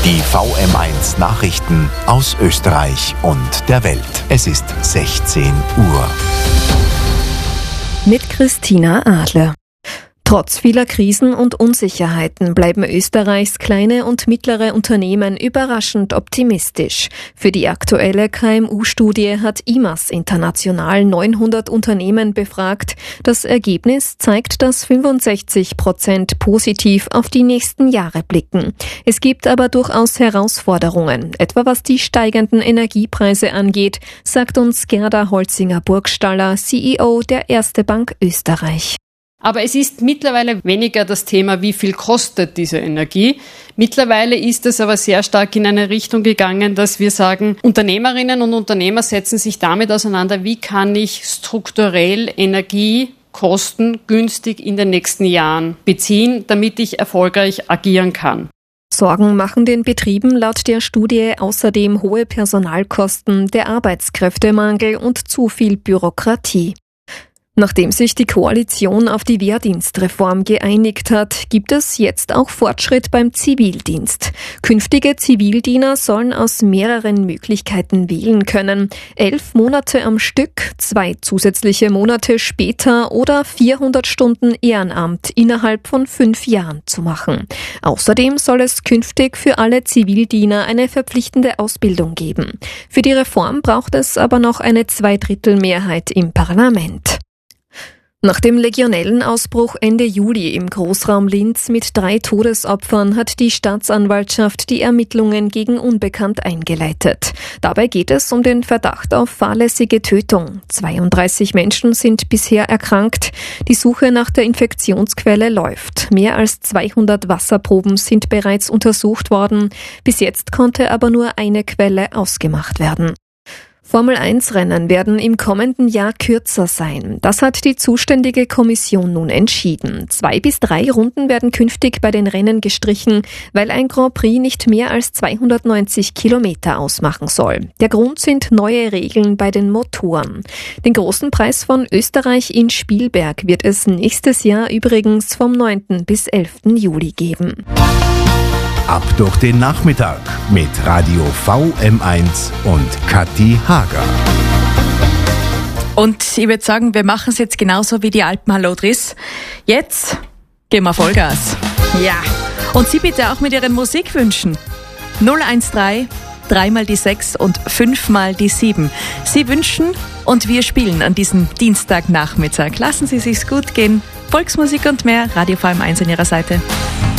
Die VM1 Nachrichten aus Österreich und der Welt. Es ist 16 Uhr. Mit Christina Adler. Trotz vieler Krisen und Unsicherheiten bleiben Österreichs kleine und mittlere Unternehmen überraschend optimistisch. Für die aktuelle KMU-Studie hat IMAS international 900 Unternehmen befragt. Das Ergebnis zeigt, dass 65% positiv auf die nächsten Jahre blicken. Es gibt aber durchaus Herausforderungen, etwa was die steigenden Energiepreise angeht, sagt uns Gerda Holzinger-Burgstaller, CEO der Erste Bank Österreich. Aber es ist mittlerweile weniger das Thema, wie viel kostet diese Energie. Mittlerweile ist es aber sehr stark in eine Richtung gegangen, dass wir sagen, Unternehmerinnen und Unternehmer setzen sich damit auseinander, wie kann ich strukturell Energie kostengünstig in den nächsten Jahren beziehen, damit ich erfolgreich agieren kann. Sorgen machen den Betrieben laut der Studie außerdem hohe Personalkosten, der Arbeitskräftemangel und zu viel Bürokratie. Nachdem sich die Koalition auf die Wehrdienstreform geeinigt hat, gibt es jetzt auch Fortschritt beim Zivildienst. Künftige Zivildiener sollen aus mehreren Möglichkeiten wählen können. 11 Monate am Stück, 2 zusätzliche Monate später oder 400 Stunden Ehrenamt innerhalb von 5 Jahren zu machen. Außerdem soll es künftig für alle Zivildiener eine verpflichtende Ausbildung geben. Für die Reform braucht es aber noch eine Zweidrittelmehrheit im Parlament. Nach dem Legionellenausbruch Ende Juli im Großraum Linz mit 3 Todesopfern hat die Staatsanwaltschaft die Ermittlungen gegen Unbekannt eingeleitet. Dabei geht es um den Verdacht auf fahrlässige Tötung. 32 Menschen sind bisher erkrankt. Die Suche nach der Infektionsquelle läuft. Mehr als 200 Wasserproben sind bereits untersucht worden. Bis jetzt konnte aber nur eine Quelle ausgemacht werden. Formel-1-Rennen werden im kommenden Jahr kürzer sein. Das hat die zuständige Kommission nun entschieden. 2 bis 3 Runden werden künftig bei den Rennen gestrichen, weil ein Grand Prix nicht mehr als 290 Kilometer ausmachen soll. Der Grund sind neue Regeln bei den Motoren. Den großen Preis von Österreich in Spielberg wird es nächstes Jahr übrigens vom 9. bis 11. Juli geben. Ab durch den Nachmittag mit Radio VM1 und Kathi Hager. Und ich würde sagen, wir machen es jetzt genauso wie die Alpenhallo-Driss. Jetzt geben wir Vollgas. Ja. Und Sie bitte auch mit Ihren Musikwünschen. 013 3 die 6 und 5 die 7. Sie wünschen und wir spielen an diesem Dienstagnachmittag. Lassen Sie sich's gut gehen. Volksmusik und mehr. Radio VM1 an Ihrer Seite.